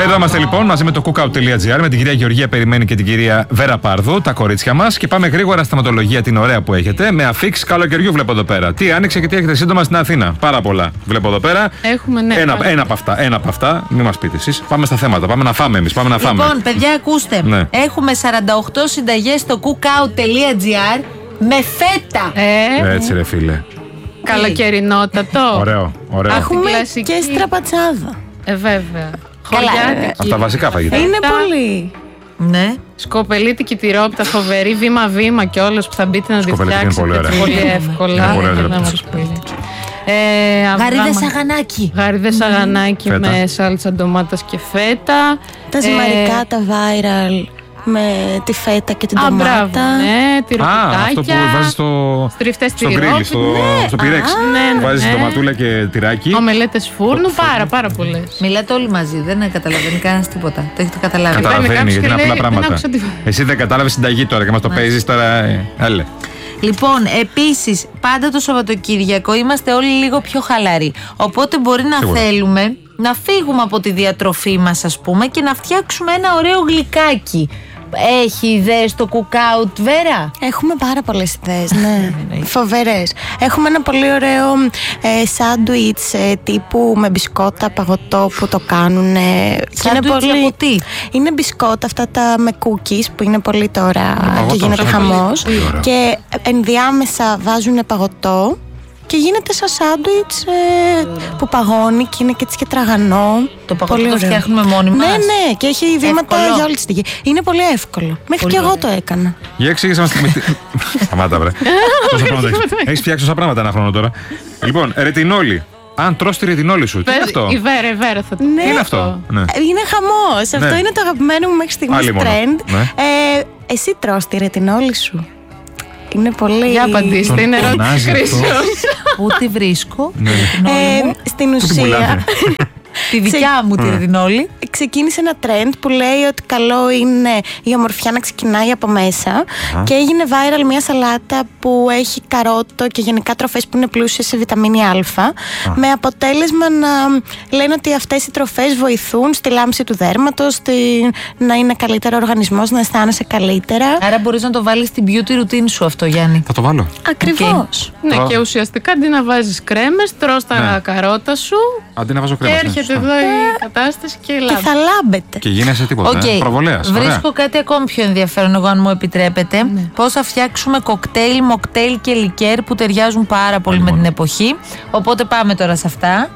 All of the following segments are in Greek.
Εδώ είμαστε λοιπόν μαζί με το cookout.gr, με την κυρία Γεωργία Περιμένη και την κυρία Βέρα Πάρδου, τα κορίτσια μας. Και πάμε γρήγορα στη σταματολογία την ωραία που έχετε. Με αφίξ καλοκαιριού βλέπω εδώ πέρα. Τι άνοιξε και τι έχετε σύντομα στην Αθήνα. Πάρα πολλά βλέπω εδώ πέρα. Έχουμε, ναι. Ένα από αυτά. Μην μας πείτε εσείς. Πάμε στα θέματα. Πάμε να φάμε εμείς. Λοιπόν, παιδιά, ακούστε. Ναι. Έχουμε 48 συνταγές στο cookout.gr με φέτα. Έτσι, ρε φίλε. Καλοκαιρινότατο. Ωραίο. Έχουμε κλασική. και στραπατσάδα. Βέβαια. Καλά, Από τα βασικά φαγητά. Είναι πολύ. Ναι. Σκοπελίτικη τυρόπιτα, φοβερή, βήμα-βήμα και όλος που θα μπείτε να τη Σκοπελίτικη είναι φτιάξετε πολύ ωραία. πολύ εύκολα. Είναι πολύ ωραία. Να μας πείτε. Γαρίδες αγανάκι. Γαρίδες αγανάκι Φέτα. με σάλτσα ντομάτας και φέτα. Τα ζυμαρικά, τα viral με τη φέτα και την Μπράβο, ντομάτα. ναι, τυροπιτάκια. Αυτό που βάζεις στριφτές στο γκρίλι, στο πυρέξ. ναι. Βάζεις ντοματούλα και τυράκι. Ομελέτες φούρνου, πάρα πολλές. Μιλάτε όλοι μαζί, δεν καταλαβαίνει κανένας τίποτα. Το έχετε καταλάβει. Καταλαβαίνει κάποιος γιατί είναι και απλά λέει, πράγματα. δεν άκουσα τι- Εσύ δεν κατάλαβες συνταγή τώρα και μας το παίζεις τώρα. Έλε. Λοιπόν, επίσης, πάντα το Σαββατοκύριακο είμαστε όλοι λίγο πιο χαλαροί. Οπότε μπορεί να Σίγουρα. θέλουμε να φύγουμε από τη διατροφή μας, ας πούμε, και να φτιάξουμε ένα ωραίο γλυκάκι. Έχει ιδέες στο cookout, Βέρα? Έχουμε πάρα πολλές ιδέες, ναι. Φοβερές. Έχουμε ένα πολύ ωραίο σάντουιτς τύπου με μπισκότα παγωτό που το κάνουν. Σάντουιτς από τι? Είναι μπισκότα αυτά τα με cookies που είναι πολύ τώρα παγωτό, και γίνεται σαν χαμός. πολύ ωραίο. Και ενδιάμεσα βάζουν παγωτό και γίνεται σαν σάντουιτς που παγώνει και είναι και έτσι και τραγανό. Το παγωτό Πολύ το ωραίο. φτιάχνουμε μόνοι μας. Ναι, και έχει βήματα Εύκολο. για όλη τη στιγμή. Είναι πολύ εύκολο. Μέχρι και εγώ το έκανα. Για εξήγησε μας. Σταμάτα, βρε. Τόσα πράγματα έχεις. Έχεις φτιάξει τόσα πράγματα ένα χρόνο τώρα. Λοιπόν, ρετινόλη. Αν τρως τη ρετινόλη σου, τι είναι αυτό? Η Βέρα θα το Ναι. Τι είναι αυτό? Ναι. Είναι χαμός. Ναι. Αυτό είναι το αγαπημένο μου μέχρι στιγμής Άλλη μόνο. trend. Ναι. Εσύ τρως τη ρετινόλη σου. Είναι πολύ... Για απαντήστε, είναι ερώτηση φωνάζει αυτό. κρίσεως. Πού τη βρίσκω? Ναι. Στην Πού την ουσία πουλάνε? Τη δικιά μου τη ρετινόλη. ξεκίνησε ένα trend που λέει ότι καλό είναι η ομορφιά να ξεκινάει από μέσα και έγινε viral μια σαλάτα που έχει καρότο και γενικά τροφές που είναι πλούσιες σε βιταμίνη Α, με αποτέλεσμα να λένε ότι αυτές οι τροφές βοηθούν στη λάμψη του δέρματος, να είναι καλύτερο ο οργανισμός, να αισθάνεσαι καλύτερα. Άρα μπορείς να το βάλεις στην beauty routine σου αυτό, Γιάννη. Θα το βάλω. Ακριβώς. Ναι, και ουσιαστικά αντί να βάζεις κρέμες, τρως τα καρότα σου Αντί να βάζω και κρέμα. έρχεται εδώ η κατάσταση και Και λάμπει. θα λάμπετε. Και γίνεσαι τίποτα. Οκ. Προβολέας. Ωραία. Βρίσκω κάτι ακόμη πιο ενδιαφέρον, εγώ, αν μου επιτρέπετε. Πώς θα φτιάξουμε κοκτέιλ, μοκτέιλ και λικέρ που ταιριάζουν πάρα πολύ με την εποχή. Οπότε πάμε τώρα σε αυτά.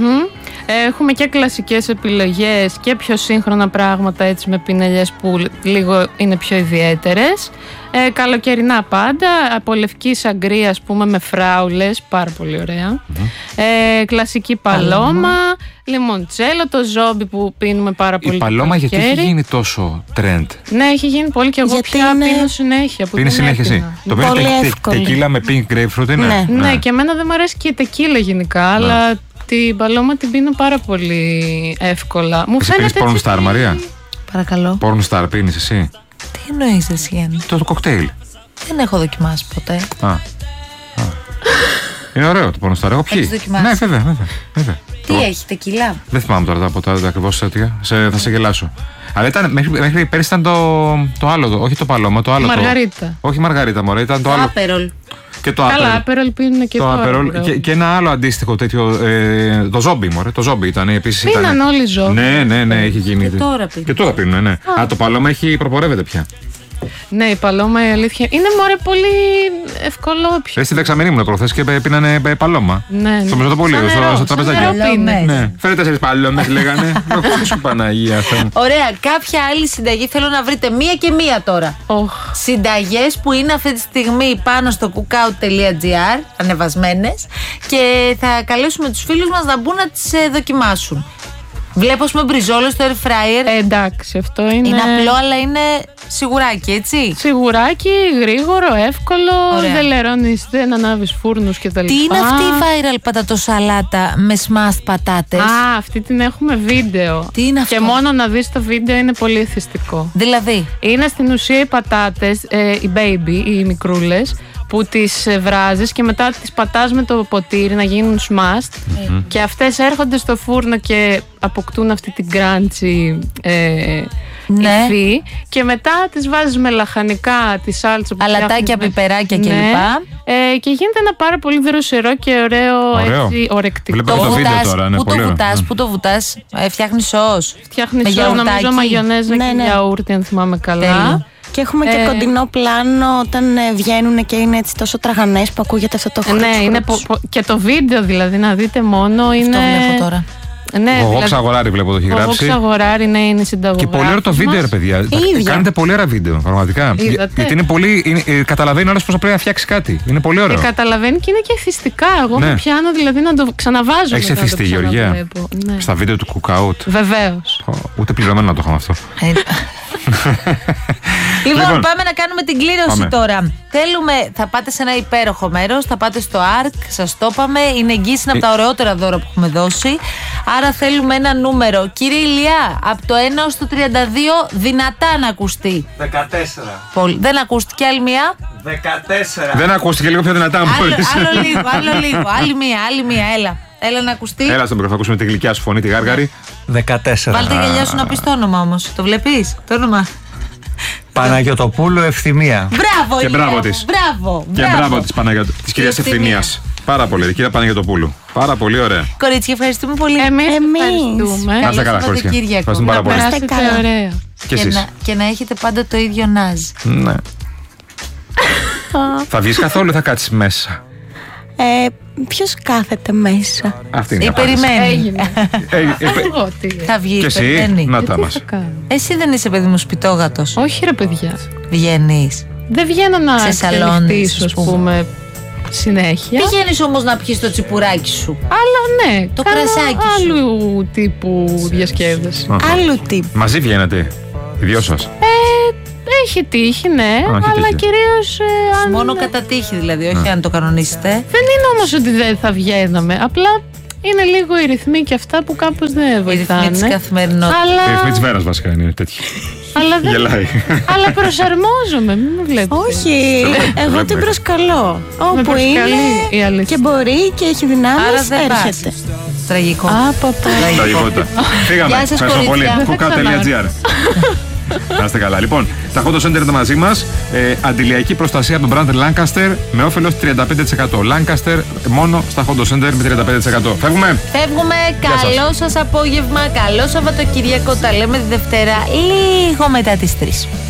Έχουμε και κλασικές επιλογές και πιο σύγχρονα πράγματα έτσι με πινελιές που λίγο είναι πιο ιδιαίτερες. Καλοκαιρινά πάντα, από λευκή σαγκρία ας πούμε με φράουλες, πάρα πολύ ωραία. Κλασική παλώμα, λιμοντσέλο, το ζόμπι που πίνουμε πάρα πολύ. Η παλώμα γιατί καλοκαίρι. έχει γίνει τόσο trend? Ναι, έχει γίνει πολύ και εγώ Γιατί πια είναι- πίνω συνέχεια. που Πίνεις δεν συνέχεια εσύ? έπινα. Το πίνεις Πολύ εύκολη. τεκίλα με pink grapefruit είναι? Ναι. Και εμένα δεν μου αρέσει και η τεκίλα γενικά, αλλά την παλώμα την πίνω πάρα πολύ εύκολα. Μου Εσύ πίνεις φαίνεται porn star, Μαρία? Παρακαλώ. Porn star πίνεις εσύ? Τι εννοείς εσύ, Γιάννη? Το κοκτέιλ. Δεν έχω δοκιμάσει ποτέ. Είναι ωραίο το porn star. Εγώ ποιοι? Έχεις δοκιμάσει? Ναι, βέβαια. Τι έχει, τεκίλα? Δεν θυμάμαι τώρα από τα ακριβώς τέτοια. Θα σε γελάσω. Αλλά ήταν, μέχρι πέρυσι ήταν το άλλο, όχι το παλώμα, το άλλο. Μαργαρίτα. Όχι μαργαρίτα, μωρέ, ήταν το άλλο. Άπερολ. Και το Καλά, Aperol. άπερολ πίνουν και Το τώρα. Aperol μπράβο. και ένα άλλο αντίστοιχο τέτοιο. Το ζόμπι, μωρέ. Το ζόμπι ήταν επίσης. Πίναν όλοι ζόμπι. Ναι, έχει γίνει. Και τώρα πίνουν. Ναι. Α, το παλώμα προπορεύεται πια. Ναι, η παλώμα η αλήθεια είναι μωρέ πολύ ευκολόπιο. Στη δεξαμενή μου προχθές και πίνανε παλώμα. Ναι. Στο Μεσοτοπολείο, στο τραπεζάκι. Ναι. Φέρε 4 παλώμες, λέγανε. Σου Παναγία. Θεέ μου. Ωραία, κάποια άλλη συνταγή θέλω να βρείτε μία και μία τώρα. Συνταγές που είναι αυτή τη στιγμή πάνω στο cookout.gr, ανεβασμένες, και θα καλέσουμε τους φίλους μας να μπουν να τις δοκιμάσουν. Βλέπω, ας πούμε, μπριζόλες στο air fryer. Εντάξει, αυτό είναι. Είναι απλό, αλλά είναι σιγουράκι, έτσι. Σιγουράκι, γρήγορο, εύκολο. Ωραία. Δεν λερώνεις, δεν ανάβεις φούρνους κτλ. Τι είναι αυτή η viral πατατοσαλάτα με smashed πατάτες? Α, αυτή την έχουμε βίντεο. Τι είναι αυτό? Και μόνο να δεις το βίντεο είναι πολύ εθιστικό. Δηλαδή. Είναι στην ουσία οι πατάτες, οι baby, οι μικρούλες, που τις βράζεις και μετά τις πατάς με το ποτήρι να γίνουν smashed και αυτές έρχονται στο φούρνο και αποκτούν αυτή την crunchy υφή και μετά τις βάζεις με λαχανικά, τη σάλτσα, αλατάκια, πιπεράκια κλπ. Και γίνεται ένα πάρα πολύ δροσερό και ωραίο. Έτσι, ορεκτικό. Βλέπω το βίντεο τώρα, ναι, πού το βουτάς, φτιάχνεις σως. Φτιάχνεις σως, νομίζω μαγιονέζα και γιαούρτι, αν θυμάμαι καλά. Τέλειο. Και έχουμε και κοντινό πλάνο όταν βγαίνουν και είναι έτσι τόσο τραγανές που ακούγεται αυτό το χρήμα. Ναι, είναι και το βίντεο δηλαδή, να δείτε μόνο. Είναι... Αυτό βλέπω τώρα. Ναι, ο Γόξ Αγοράρη βλέπω το έχει γράψει. Ο Γόξ Αγοράρη, ναι, είναι συνταγογράφος. Και πολύ ωραίο το βίντεο, ρε παιδιά. Κάνετε πολύ ωραία βίντεο, πραγματικά. Γιατί είναι πολύ. Καταλαβαίνει όλος πώς πρέπει να φτιάξει κάτι. Είναι πολύ ωραίο. Και καταλαβαίνει και είναι και εθιστικά. Εγώ με πιάνω δηλαδή να το ξαναβάζω. Έχεις εθιστεί, Γεωργία, στα βίντεο του Cookout? Βεβαίως. Ούτε πληρωμένο να το είχαμε αυτό. Λοιπόν, πάμε να κάνουμε την κλήρωση τώρα. Θα πάτε σε ένα υπέροχο μέρος, θα πάτε στο ARK, σας το είπαμε. Είναι εγγύηση, είναι από τα ωραιότερα δώρα που έχουμε δώσει. Άρα θέλουμε ένα νούμερο. Κύριε Ηλιά, από το 1 ως το 32, δυνατά να ακουστεί. 14. Δεν ακούστηκε, άλλη μία. 14. Δεν ακούστηκε, λίγο πιο δυνατά μου. Άλλο λίγο. Άλλη μία, έλα να ακουστεί. Έλα στον μικρόφωνο, ακούσουμε τη γλυκιά σου φωνή, τη γάργαρη. 14. Βάλτε γυαλιά σου να πεις το όνομα όμως. Το βλέπεις, το όνομα. Παναγιωτοπούλου Ευθυμία. Μπράβο, και μπράβο της. Και μπράβο της κυρίας Ευθυμίας. Πάρα πολύ, κυρία Παναγιωτοπούλου. Πάρα πολύ ωραία. Κορίτσια, ευχαριστούμε πολύ. Εμείς ευχαριστούμε. Να είστε καλά, κορίτσια. Ευχαριστούμε πάρα πολύ. Να είστε ωραία. Και να έχετε πάντα το ίδιο ναζ. Ναι. Θα βγεις καθόλου, θα κάτσεις μέσα? Ποιος κάθεται μέσα? Αυτή είναι. Περιμένει. Θα βγει. Και εσύ, να τα μας. Εσύ δεν είσαι παιδί μου σπιτόγατος? Όχι ρε παιδιά. Βγαίνεις? Δεν βγαίνω να εξελιχθήσω, ας πούμε, συνέχεια. Πηγαίνεις όμως να πιεις το τσιπουράκι σου? Αλλά ναι, το κρασάκι σου. Άλλου τύπου διασκέδαση. Άλλου τύπου. Μαζί βγαίνετε, οι δυο σας? Έχει τύχη, ναι, αλλά κυρίως. Μόνο κατά τύχη δηλαδή, όχι αν το κανονίσετε. Δεν είναι όμως ότι δεν θα βγαίναμε. Απλά είναι λίγο οι ρυθμοί και αυτά που κάπως δεν βοηθάνε. Οι ρυθμοί της καθημερινότητας. Οι ρυθμοί της Βέρας βασικά είναι τέτοιοι. Γελάει. Αλλά προσαρμόζομαι, μην με βλέπετε. Όχι, εγώ την προσκαλώ. Όπου είναι και μπορεί και έχει δυνάμεις, έρχεται. Τραγικό. Τραγικότητα. Φύγαμε. Ευχαριστώ πολύ. Cookout.gr. Να είστε καλά. Λοιπόν, τα Hot Center είναι μαζί μας. Αντιλιακή προστασία από τον brand Lancaster με όφελος 35%. Lancaster μόνο στα Hot Center με 35%. Φεύγουμε. Καλό σας απόγευμα. Καλό Σαββατοκύριακο. Τα λέμε τη Δευτέρα λίγο μετά τις 3.